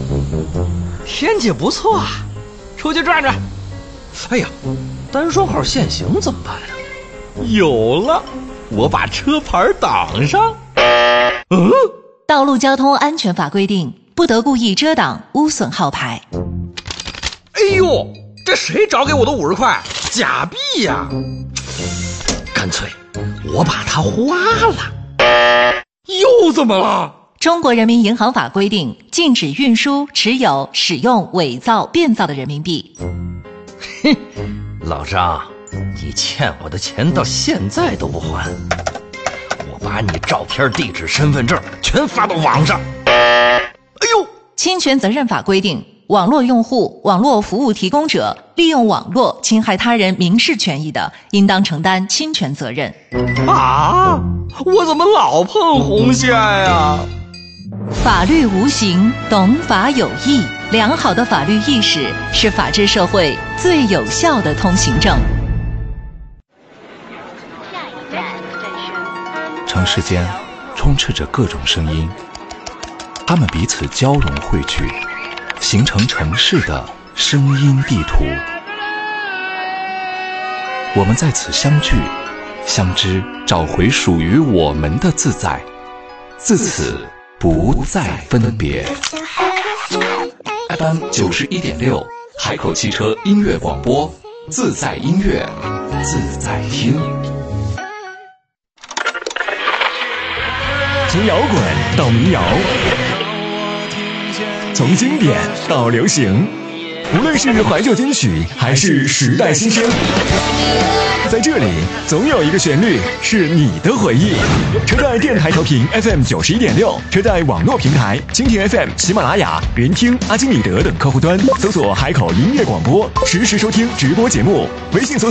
天气不错啊，出去转转。哎呀，单双号限行怎么办啊？有了，我把车牌挡上。 道路交通安全法规定，不得故意遮挡、污损号牌。 哎呦，这谁找给我的50块？假币呀！干脆我把它花了。又怎么了？ 中国人民银行法规定，禁止运输、持有、使用伪造、变造的人民币。 哼，老张，你欠我的钱到现在都不还，我把你照片、地址、身份证全发到网上。哎呦！ 侵权责任法规定，网络用户、网络服务提供者利用网络侵害他人民事权益的，应当承担侵权责任。 啊！我怎么老碰红线呀？ 法律无形，懂法有义。良好的法律意识是法治社会最有效的通行证。 城市间充斥着各种声音，它们彼此交融汇聚，形成城市的声音地图。我们在此相聚、相知，找回属于我们的自在，自此不再分别。FM 91.6，海口汽车音乐广播，自在音乐，自在听。 从摇滚到民谣，从经典到流行，无论是怀旧金曲还是时代新声，在这里总有一个旋律是你的回忆。车载电台调频 FM 91.6，车载网络平台蜻蜓 FM、喜马拉雅、云听、阿基米德等客户端，搜索海口音乐广播，实时收听直播节目。微信搜索